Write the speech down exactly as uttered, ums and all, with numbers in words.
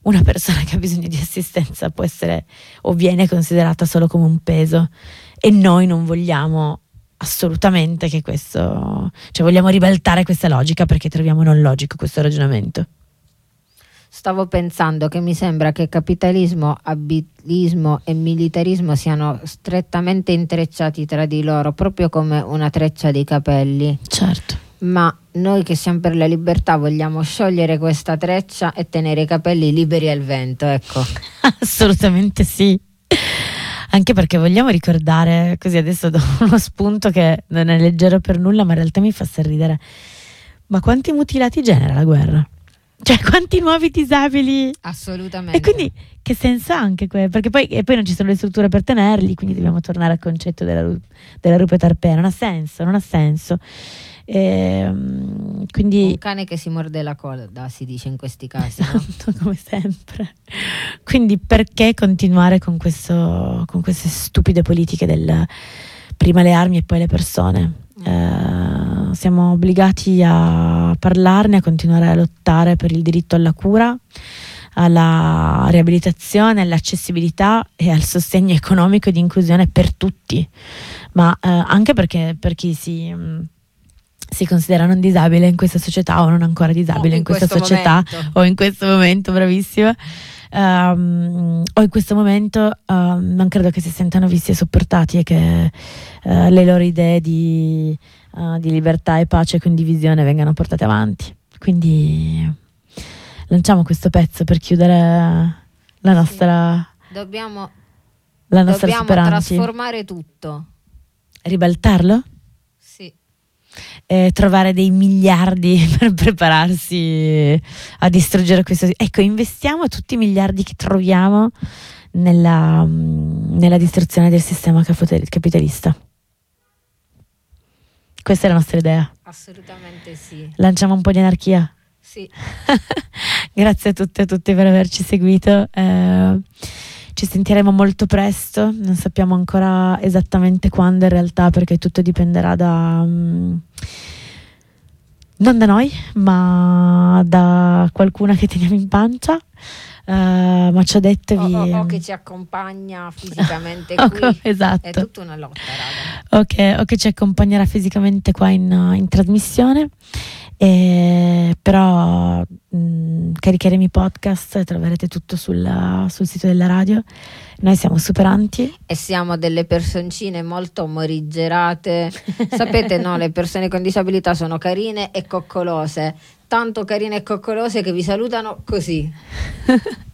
una persona che ha bisogno di assistenza può essere o viene considerata solo come un peso, e noi non vogliamo assolutamente che questo, cioè vogliamo ribaltare questa logica, perché troviamo non logico questo ragionamento. Stavo pensando che mi sembra che capitalismo, abilismo e militarismo siano strettamente intrecciati tra di loro, proprio come una treccia dei capelli. Certo. Ma noi che siamo per la libertà vogliamo sciogliere questa treccia e tenere i capelli liberi al vento, ecco. Assolutamente sì. Anche perché vogliamo ricordare, così adesso do uno spunto che non è leggero per nulla, ma in realtà mi fa sorridere. Ma quanti mutilati genera la guerra? Cioè, quanti nuovi disabili? Assolutamente. E quindi che senso ha anche quello? Perché poi, e poi non ci sono le strutture per tenerli, quindi dobbiamo tornare al concetto della, della rupe tarpea. Non ha senso, non ha senso. E, quindi un cane che si morde la coda, si dice in questi casi. Esatto, no? Come sempre. Quindi perché continuare con questo, con queste stupide politiche del prima le armi e poi le persone? Eh, siamo obbligati a parlarne, a continuare a lottare per il diritto alla cura, alla riabilitazione, all'accessibilità e al sostegno economico e di inclusione per tutti, ma eh, anche perché per chi si, mh, si considera non disabile in questa società o non ancora disabile in, in questa questo società momento. o in questo momento, bravissima. Um, o in questo momento um, non credo che si sentano visti e sopportati e che uh, le loro idee di, uh, di libertà e pace e condivisione vengano portate avanti. Quindi lanciamo questo pezzo per chiudere la nostra sì. dobbiamo, la nostra dobbiamo Superanti. Trasformare tutto, ribaltarlo? Sì. Eh, trovare dei miliardi per prepararsi a distruggere questo. Ecco, investiamo tutti i miliardi che troviamo nella, nella distruzione del sistema capitalista. Questa è la nostra idea. Assolutamente sì. Lanciamo un po' di anarchia. Sì. Grazie a tutte e a tutti per averci seguito. Eh, ci sentiremo molto presto, non sappiamo ancora esattamente quando in realtà, perché tutto dipenderà da um, non da noi, ma da qualcuna che teniamo in pancia. Uh, ma ci ho detto o, vi... o, o che ci accompagna fisicamente oh, qui. esatto. È tutta una lotta, raga. Ok, o che ci accompagnerà fisicamente qua in, in trasmissione. E però mh, caricheremo i podcast e troverete tutto sul, sul sito della radio. Noi siamo Superanti e siamo delle personcine molto morigerate. Sapete, no, le persone con disabilità sono carine e coccolose, tanto carine e coccolose che vi salutano così.